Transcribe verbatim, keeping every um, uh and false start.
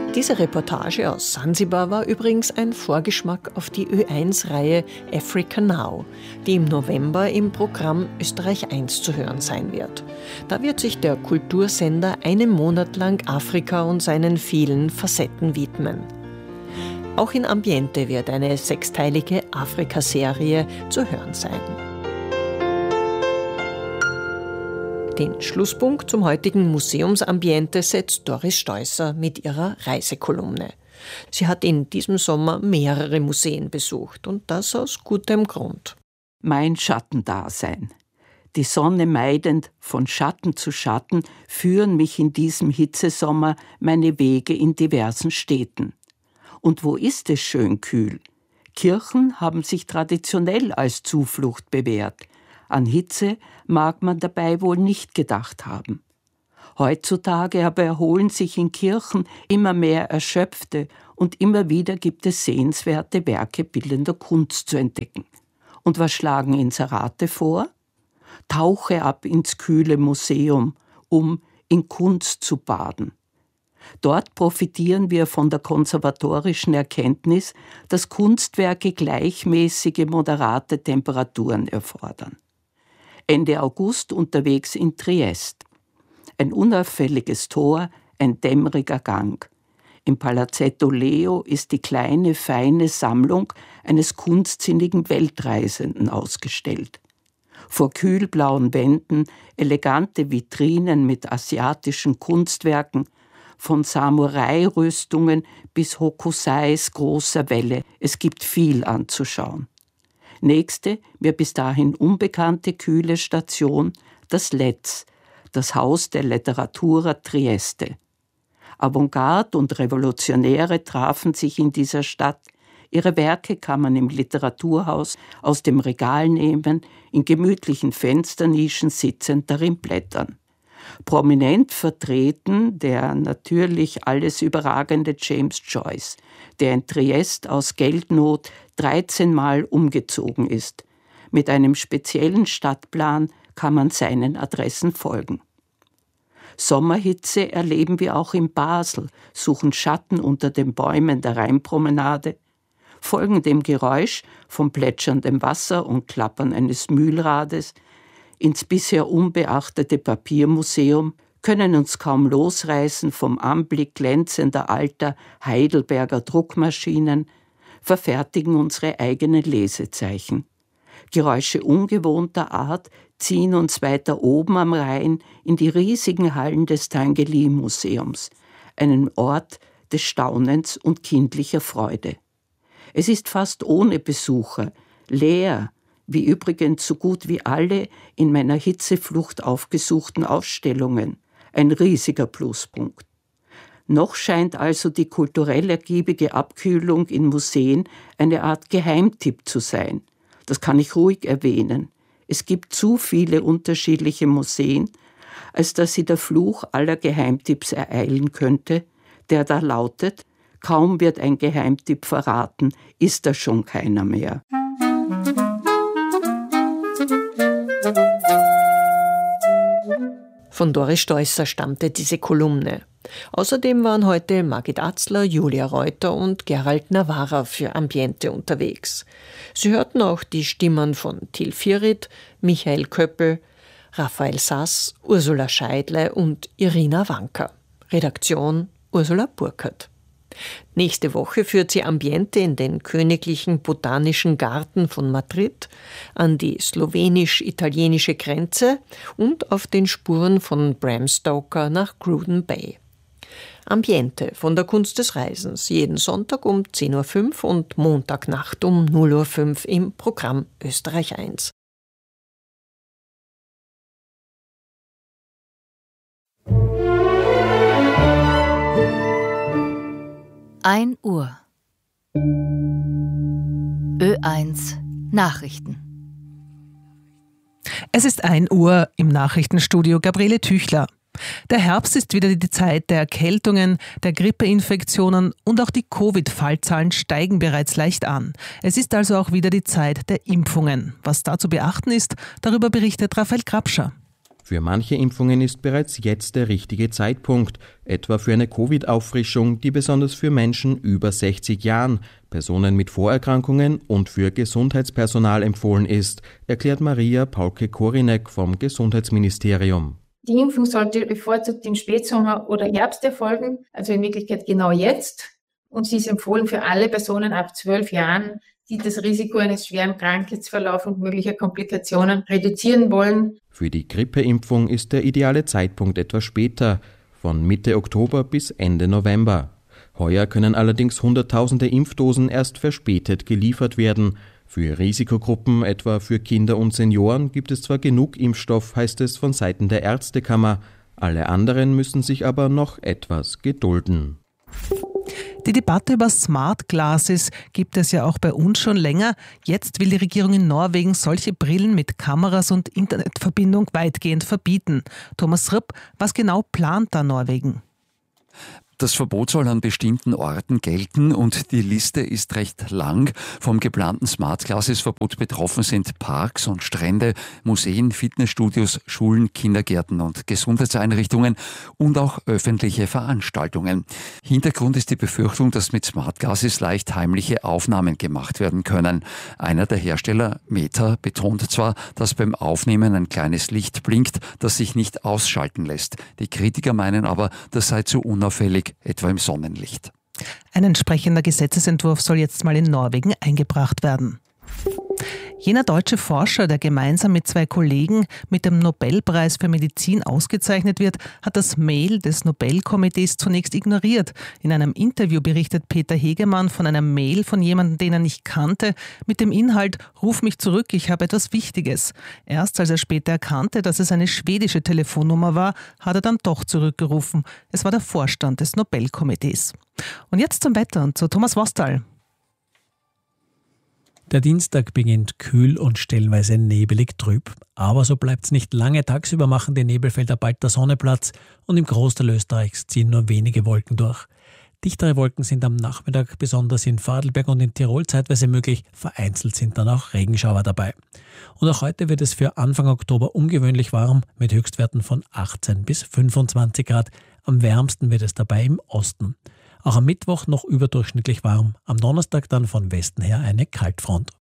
Diese Reportage aus Sansibar war übrigens ein Vorgeschmack auf die Ö eins Reihe Africa Now, die im November im Programm Österreich eins zu hören sein wird. Da wird sich der Kultursender einen Monat lang Afrika und seinen vielen Facetten widmen. Auch in Ambiente wird eine sechsteilige Afrika-Serie zu hören sein. Den Schlusspunkt zum heutigen Museumsambiente setzt Doris Steusser mit ihrer Reisekolumne. Sie hat in diesem Sommer mehrere Museen besucht und das aus gutem Grund. Mein Schattendasein. Die Sonne meidend, von Schatten zu Schatten, führen mich in diesem Hitzesommer meine Wege in diversen Städten. Und wo ist es schön kühl? Kirchen haben sich traditionell als Zuflucht bewährt. An Hitze mag man dabei wohl nicht gedacht haben. Heutzutage aber erholen sich in Kirchen immer mehr Erschöpfte und immer wieder gibt es sehenswerte Werke bildender Kunst zu entdecken. Und was schlagen Inserate vor? Tauche ab ins kühle Museum, um in Kunst zu baden. Dort profitieren wir von der konservatorischen Erkenntnis, dass Kunstwerke gleichmäßige, moderate Temperaturen erfordern. Ende August unterwegs in Triest. Ein unauffälliges Tor, ein dämmeriger Gang. Im Palazzetto Leo ist die kleine, feine Sammlung eines kunstsinnigen Weltreisenden ausgestellt. Vor kühlblauen Wänden elegante Vitrinen mit asiatischen Kunstwerken, von Samurai-Rüstungen bis Hokusais großer Welle. Es gibt viel anzuschauen. Nächste, mir bis dahin unbekannte kühle Station, das Letz, das Haus der Letteratura Trieste. Avantgarde und Revolutionäre trafen sich in dieser Stadt. Ihre Werke kann man im Literaturhaus aus dem Regal nehmen, in gemütlichen Fensternischen sitzend darin blättern. Prominent vertreten der natürlich alles überragende James Joyce, der in Triest aus Geldnot dreizehn Mal umgezogen ist. Mit einem speziellen Stadtplan kann man seinen Adressen folgen. Sommerhitze erleben wir auch in Basel, suchen Schatten unter den Bäumen der Rheinpromenade, folgen dem Geräusch vom plätscherndem Wasser und Klappern eines Mühlrades ins bisher unbeachtete Papiermuseum, können uns kaum losreißen vom Anblick glänzender alter Heidelberger Druckmaschinen, verfertigen unsere eigenen Lesezeichen. Geräusche ungewohnter Art ziehen uns weiter oben am Rhein in die riesigen Hallen des Tinguely-Museums, einen Ort des Staunens und kindlicher Freude. Es ist fast ohne Besucher, leer, wie übrigens so gut wie alle in meiner Hitzeflucht aufgesuchten Ausstellungen, ein riesiger Pluspunkt. Noch scheint also die kulturell ergiebige Abkühlung in Museen eine Art Geheimtipp zu sein. Das kann ich ruhig erwähnen. Es gibt zu viele unterschiedliche Museen, als dass sie der Fluch aller Geheimtipps ereilen könnte, der da lautet: Kaum wird ein Geheimtipp verraten, ist da schon keiner mehr. Von Doris Steusser stammte diese Kolumne. Außerdem waren heute Margit Atzler, Julia Reuter und Gerald Navarra für Ambiente unterwegs. Sie hörten auch die Stimmen von Till Fierit, Michael Köppel, Raphael Sass, Ursula Scheidle und Irina Wanka. Redaktion Ursula Burkhardt. Nächste Woche führt sie Ambiente in den Königlichen Botanischen Garten von Madrid, an die slowenisch-italienische Grenze und auf den Spuren von Bram Stoker nach Cruden Bay. Ambiente von der Kunst des Reisens, jeden Sonntag um zehn Uhr fünf und Montagnacht um null Uhr fünf im Programm Österreich eins. ein Uhr. Ö eins Nachrichten. Es ist ein Uhr im Nachrichtenstudio Gabriele Tüchler. Der Herbst ist wieder die Zeit der Erkältungen, der Grippeinfektionen und auch die Covid-Fallzahlen steigen bereits leicht an. Es ist also auch wieder die Zeit der Impfungen. Was da zu beachten ist, darüber berichtet Raphael Krapscher. Für manche Impfungen ist bereits jetzt der richtige Zeitpunkt, etwa für eine Covid-Auffrischung, die besonders für Menschen über sechzig Jahren, Personen mit Vorerkrankungen und für Gesundheitspersonal empfohlen ist, erklärt Maria Paulke-Korinek vom Gesundheitsministerium. Die Impfung sollte bevorzugt im Spätsommer oder Herbst erfolgen, also in Wirklichkeit genau jetzt. Und sie ist empfohlen für alle Personen ab zwölf Jahren, die das Risiko eines schweren Krankheitsverlaufs und möglicher Komplikationen reduzieren wollen. Für die Grippeimpfung ist der ideale Zeitpunkt etwas später, von Mitte Oktober bis Ende November. Heuer können allerdings Hunderttausende Impfdosen erst verspätet geliefert werden. Für Risikogruppen, etwa für Kinder und Senioren, gibt es zwar genug Impfstoff, heißt es von Seiten der Ärztekammer. Alle anderen müssen sich aber noch etwas gedulden. Die Debatte über Smart Glasses gibt es ja auch bei uns schon länger. Jetzt will die Regierung in Norwegen solche Brillen mit Kameras und Internetverbindung weitgehend verbieten. Thomas Ripp, was genau plant da Norwegen? Das Verbot soll an bestimmten Orten gelten und die Liste ist recht lang. Vom geplanten Smart Glasses-Verbot betroffen sind Parks und Strände, Museen, Fitnessstudios, Schulen, Kindergärten und Gesundheitseinrichtungen und auch öffentliche Veranstaltungen. Hintergrund ist die Befürchtung, dass mit Smart Glasses leicht heimliche Aufnahmen gemacht werden können. Einer der Hersteller, Meta, betont zwar, dass beim Aufnehmen ein kleines Licht blinkt, das sich nicht ausschalten lässt. Die Kritiker meinen aber, das sei zu unauffällig, etwa im Sonnenlicht. Ein entsprechender Gesetzesentwurf soll jetzt mal in Norwegen eingebracht werden. Jener deutsche Forscher, der gemeinsam mit zwei Kollegen mit dem Nobelpreis für Medizin ausgezeichnet wird, hat das Mail des Nobelkomitees zunächst ignoriert. In einem Interview berichtet Peter Hegemann von einer Mail von jemandem, den er nicht kannte, mit dem Inhalt „Ruf mich zurück, ich habe etwas Wichtiges". Erst als er später erkannte, dass es eine schwedische Telefonnummer war, hat er dann doch zurückgerufen. Es war der Vorstand des Nobelkomitees. Und jetzt zum Wetter und zu Thomas Wostal. Der Dienstag beginnt kühl und stellenweise nebelig trüb. Aber so bleibt es nicht lange. Tagsüber machen die Nebelfelder bald der Sonne Platz und im Großteil Österreichs ziehen nur wenige Wolken durch. Dichtere Wolken sind am Nachmittag besonders in Vorarlberg und in Tirol zeitweise möglich. Vereinzelt sind dann auch Regenschauer dabei. Und auch heute wird es für Anfang Oktober ungewöhnlich warm mit Höchstwerten von achtzehn bis fünfundzwanzig Grad. Am wärmsten wird es dabei im Osten. Auch am Mittwoch noch überdurchschnittlich warm, am Donnerstag dann von Westen her eine Kaltfront.